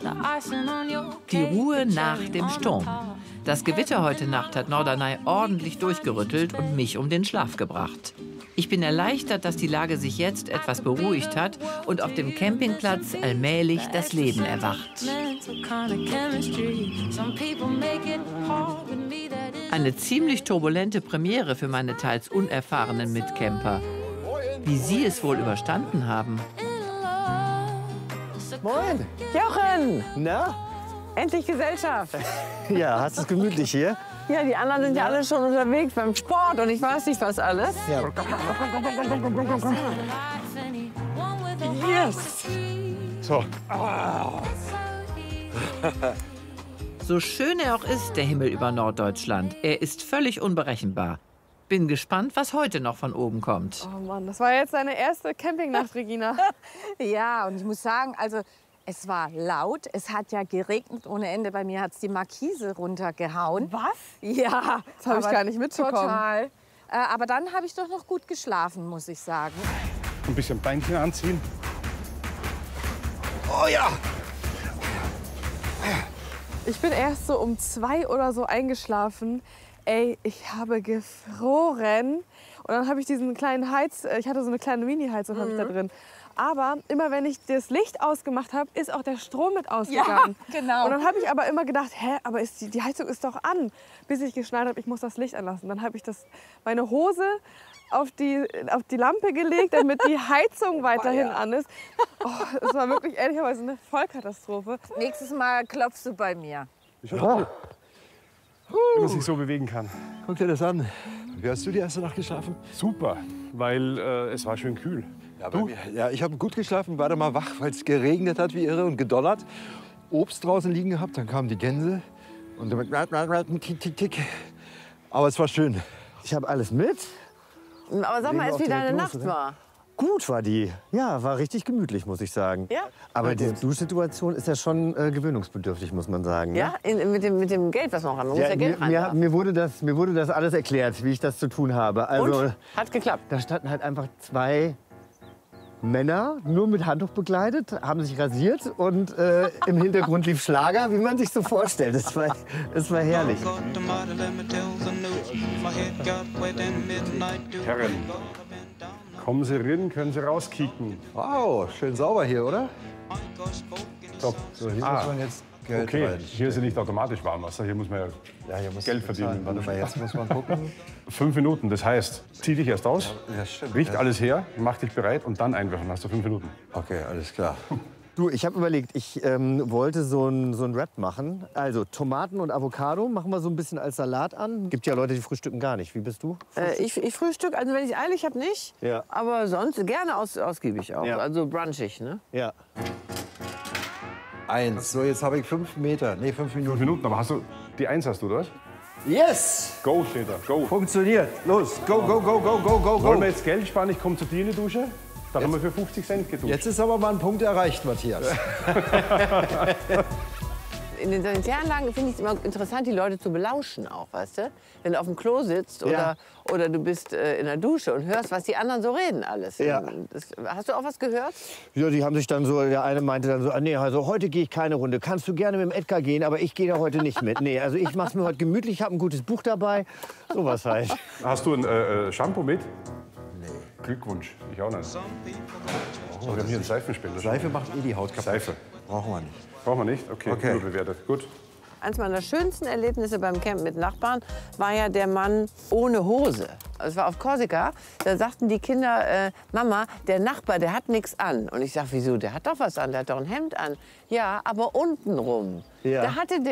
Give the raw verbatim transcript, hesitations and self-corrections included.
Die Ruhe nach dem Sturm. Das Gewitter heute Nacht hat Norderney ordentlich durchgerüttelt und mich um den Schlaf gebracht. Ich bin erleichtert, dass die Lage sich jetzt etwas beruhigt hat und auf dem Campingplatz allmählich das Leben erwacht. Eine ziemlich turbulente Premiere für meine teils unerfahrenen Mitcamper. Wie sie es wohl überstanden haben. Moin! Jochen! Na? Endlich Gesellschaft. Ja, hast du es gemütlich hier? Ja, die anderen sind ja alle schon unterwegs beim Sport und ich weiß nicht was alles. Ja. Yes! So. So schön er auch ist, der Himmel über Norddeutschland, er ist völlig unberechenbar. Bin gespannt, was heute noch von oben kommt. Oh Mann, das war jetzt deine erste Campingnacht, Regina. Ja, und ich muss sagen, also es war laut. Es hat ja geregnet ohne Ende. Bei mir hat es die Markise runtergehauen. Was? Ja, Das habe ich aber gar nicht mitbekommen. Total. Äh, aber dann habe ich doch noch gut geschlafen, muss ich sagen. Ein bisschen Beinchen anziehen. Oh ja! Ich bin erst so um zwei oder so eingeschlafen. Ey, ich habe gefroren. Und dann habe ich diesen kleinen Heiz... Ich hatte so eine kleine Mini-Heizung mhm. habe ich da drin. Aber immer wenn ich das Licht ausgemacht habe, ist auch der Strom mit ausgegangen. Ja, genau. Und dann habe ich aber immer gedacht, hä, aber ist die, die Heizung ist doch an. Bis ich geschnallt habe, ich muss das Licht anlassen. Dann habe ich das, meine Hose auf die, auf die Lampe gelegt, damit die Heizung weiterhin oh, ja. an ist. Oh, es war wirklich ehrlicherweise eine Vollkatastrophe. Nächstes Mal klopfst du bei mir. Ja. Wenn man sich so bewegen kann. Guck dir das an. Wie hast du die erste Nacht geschlafen? Super, weil äh, es war schön kühl. Ja, bei mir, ja, ich habe gut geschlafen, war da mal wach, weil es geregnet hat wie irre und gedonnert. Obst draußen liegen gehabt, dann kamen die Gänse und damit tick, tick, tick. Aber es war schön. Ich habe alles mit. Aber sag mal, Legen wir wie auch deine direkt Nacht los, oder? war. Gut war die. Ja, war richtig gemütlich, muss ich sagen. Ja? Aber die Duschsituation ist ja schon äh, gewöhnungsbedürftig, muss man sagen. Ne? Ja, in, mit, dem, mit dem Geld, was man hat. Man muss Ja, ja Geld mir, rein. mir, mir, wurde das, mir wurde das alles erklärt, wie ich das zu tun habe. Also, Und? Hat geklappt. da standen halt einfach zwei Männer, nur mit Handtuch bekleidet, haben sich rasiert und äh, im Hintergrund lief Schlager, wie man sich so vorstellt. Das war, das war herrlich. Herren, kommen Sie rein, können Sie rauskicken. Wow, schön sauber hier, oder? Top. So, hier Ah, muss man jetzt Geld okay, rein. hier ist ja nicht automatisch Warmwasser, hier muss man ja Ja, hier muss Geld bezahlen. verdienen. Warte mal, jetzt muss man gucken. Fünf Minuten, das heißt, zieh dich erst aus, Ja, stimmt. richt Ja. alles her, mach dich bereit und dann einwerfen, hast du fünf Minuten. Okay, alles klar. Du, ich habe überlegt, ich ähm, wollte so ein, so ein Wrap machen. Also Tomaten und Avocado machen wir so ein bisschen als Salat an. Gibt ja Leute, die frühstücken gar nicht. Wie bist du? Äh, ich, ich frühstück, also wenn ich eilig habe, nicht. Ja. Aber sonst gerne aus, ausgiebig auch. Ja. Also brunchig, ne? Ja. Eins. So, jetzt habe ich fünf Meter. Nee, fünf Fünf Minuten. Minuten, aber hast du, die Eins hast du, oder was? Yes! Go steht da, go. Funktioniert. Los, go, go, go, go, go, go, Wollen go. wir jetzt Geld sparen? Ich komme zu dir in die Dusche. Da haben wir für fünfzig Cent geduscht. Jetzt ist aber mal ein Punkt erreicht, Matthias. In den Sanitäranlagen finde ich es immer interessant, die Leute zu belauschen auch, weißt du? Wenn du auf dem Klo sitzt oder, Ja. oder du bist äh, in der Dusche und hörst, was die anderen so reden alles. Ja. Das, hast du auch was gehört? Ja, die haben sich dann so, der eine meinte dann so, ah, nee, also heute gehe ich keine Runde. Kannst du gerne mit dem Edgar gehen, aber ich gehe da heute nicht mit. Nee, also ich mache es mir heute gemütlich, ich habe ein gutes Buch dabei. Sowas halt. Hast du ein äh, äh, Shampoo mit? Nee. Glückwunsch, ich auch nicht. Oh, wir haben hier einen Seifenspender. Seife macht eh die Haut kaputt. Seife. Brauchen wir nicht. Brauchen wir nicht? Okay, Okay. überbewertet. Gut. Eins meiner schönsten Erlebnisse beim Camp mit Nachbarn war ja der Mann ohne Hose. Es war auf Korsika. Da sagten die Kinder, äh, Mama, der Nachbar, der hat nichts an. Und ich sag, wieso? Der hat doch was an, der hat doch ein Hemd an. Ja, aber untenrum. Ja. Da hatte der